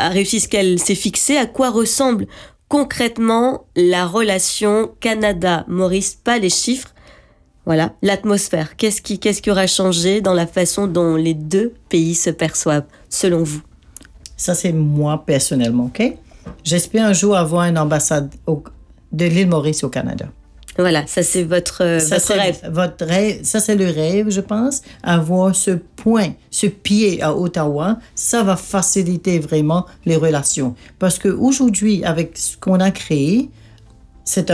a réussi ce qu'elle s'est fixé. À quoi ressemble concrètement la relation Canada-Maurice? Pas les chiffres. Voilà, l'atmosphère. Qu'est-ce qui aura changé dans la façon dont les deux pays se perçoivent, selon vous? Ça, c'est moi personnellement, OK? J'espère un jour avoir une ambassade de l'île Maurice au Canada. Voilà, ça c'est votre rêve. Votre rêve. Ça, c'est le rêve, je pense. Avoir ce point, ce pied à Ottawa, ça va faciliter vraiment les relations. Parce qu'aujourd'hui, avec ce qu'on a créé, c'est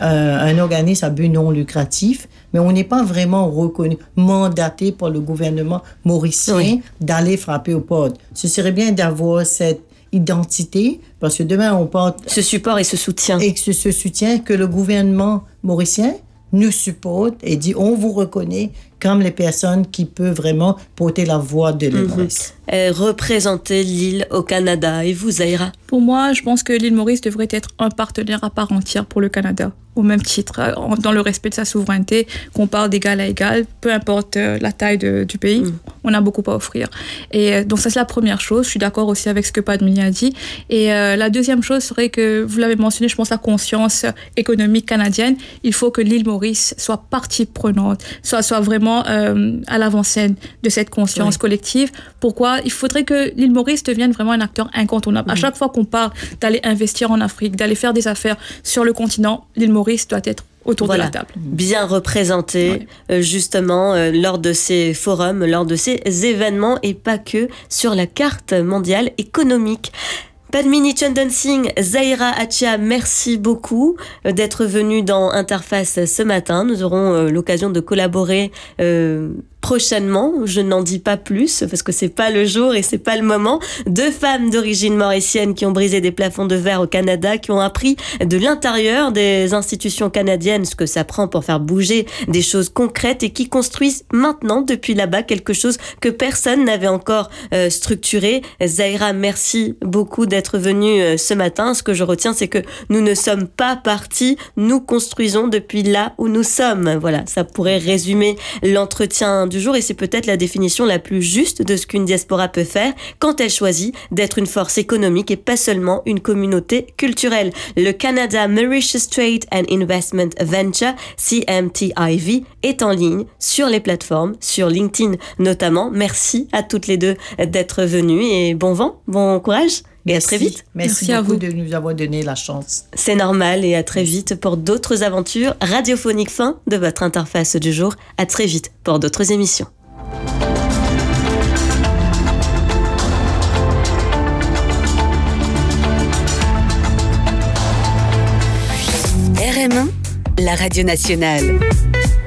un organisme à but non lucratif, mais on n'est pas vraiment reconnu, mandaté par le gouvernement mauricien d'aller frapper aux portes. Ce serait bien d'avoir cette identité, parce que demain, on porte... Ce support et ce soutien. Et ce soutien que le gouvernement mauricien nous supporte et dit, on vous reconnaît comme les personnes qui peuvent vraiment porter la voix de l'île Maurice. Représenter l'île au Canada. Et vous, Zahira? Pour moi, je pense que l'île Maurice devrait être un partenaire à part entière pour le Canada, au même titre, dans le respect de sa souveraineté, qu'on parle d'égal à égal, peu importe la taille du pays, on a beaucoup à offrir. Et donc ça, c'est la première chose. Je suis d'accord aussi avec ce que Padmini a dit. Et la deuxième chose serait que, vous l'avez mentionné, je pense, la conscience économique canadienne. Il faut que l'île Maurice soit partie prenante, soit vraiment à l'avant-scène de cette conscience collective. Pourquoi? Il faudrait que l'île Maurice devienne vraiment un acteur incontournable. À chaque fois qu'on parle d'aller investir en Afrique, d'aller faire des affaires sur le continent, l'île Maurice doit être autour de la table. Bien représenté, justement, lors de ces forums, lors de ces événements, et pas que sur la carte mondiale économique. Padmini Chandan Singh, Zahira Achia, merci beaucoup d'être venus dans Interface ce matin. Nous aurons l'occasion de collaborer prochainement. Je n'en dis pas plus parce que c'est pas le jour et c'est pas le moment. Deux femmes d'origine mauricienne qui ont brisé des plafonds de verre au Canada, qui ont appris de l'intérieur des institutions canadiennes ce que ça prend pour faire bouger des choses concrètes et qui construisent maintenant depuis là-bas quelque chose que personne n'avait encore structuré. Zahira, merci beaucoup d'être venue ce matin. Ce que je retiens, c'est que nous ne sommes pas partis, nous construisons depuis là où nous sommes. Voilà, ça pourrait résumer l'entretien du jour et c'est peut-être la définition la plus juste de ce qu'une diaspora peut faire quand elle choisit d'être une force économique et pas seulement une communauté culturelle. Le Canada Mauritius Trade and Investment Venture, CMTIV, est en ligne sur les plateformes, sur LinkedIn notamment. Merci à toutes les deux d'être venues et bon vent, bon courage. Et à très vite. Merci à vous de nous avoir donné la chance. C'est normal et à très vite pour d'autres aventures radiophoniques. Fin de votre interface du jour. À très vite pour d'autres émissions. RM1, la radio nationale.